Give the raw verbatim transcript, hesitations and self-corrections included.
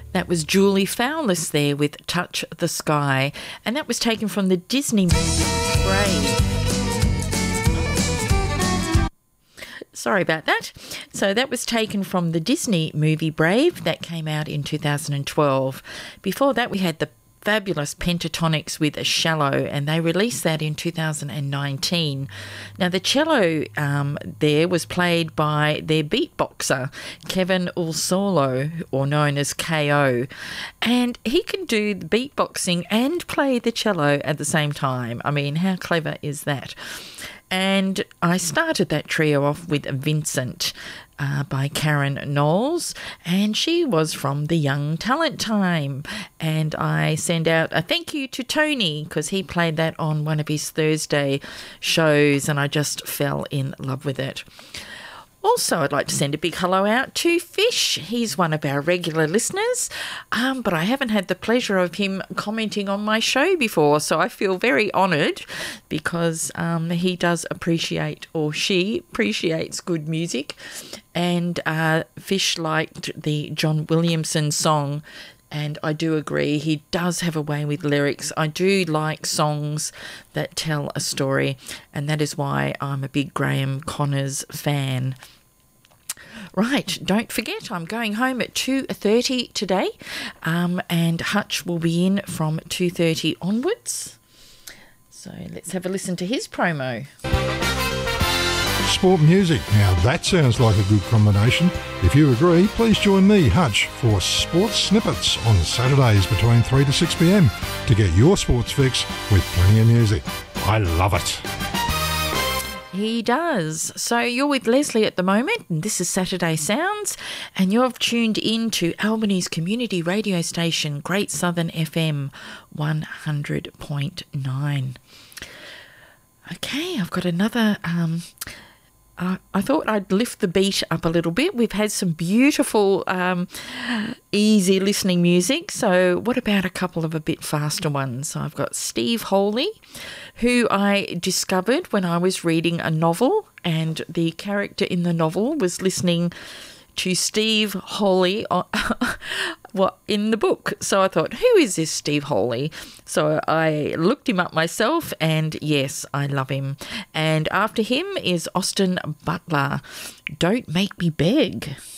That was Julie Fowlis there with Touch the Sky, and that was taken from the Disney movie Brave. Sorry about that. So that was taken from the Disney movie Brave that came out in two thousand twelve. Before that, we had the fabulous Pentatonics with Shallow, and they released that in two thousand nineteen. Now, the cello um, there was played by their beatboxer, Kevin Ulsolo, or known as K O, and he can do the beatboxing and play the cello at the same time. I mean, how clever is that? And I started that trio off with Vincent uh, by Karen Knowles, and she was from the Young Talent Time. And I send out a thank you to Tony because he played that on one of his Thursday shows, and I just fell in love with it. Also, I'd like to send a big hello out to Fish. He's one of our regular listeners, um, but I haven't had the pleasure of him commenting on my show before, so I feel very honoured because um, he does appreciate, or she appreciates, good music. And uh, Fish liked the John Williamson song, and I do agree, he does have a way with lyrics. I do like songs that tell a story, and that is why I'm a big Graham Connors fan. Right, don't forget, I'm going home at two thirty today, um, and Hutch will be in from two thirty onwards. So let's have a listen to his promo. Sport music. Now that sounds like a good combination. If you agree, please join me, Hutch, for Sports Snippets on Saturdays between three to six p m to get your sports fix with plenty of music. I love it. He does. So you're with Leslie at the moment, and this is Saturday Sounds, and you've tuned in to Albany's community radio station, Great Southern F M one hundred point nine. Okay, I've got another... Um, Uh, I thought I'd lift the beat up a little bit. We've had some beautiful, um, easy listening music. So what about a couple of a bit faster ones? So I've got Steve Holy, who I discovered when I was reading a novel, and the character in the novel was listening to Steve Holy on, well, in the book. So I thought, who is this Steve Holy? So I looked him up myself, and yes, I love him. And after him is Austin Butler, Don't Make Me Beg.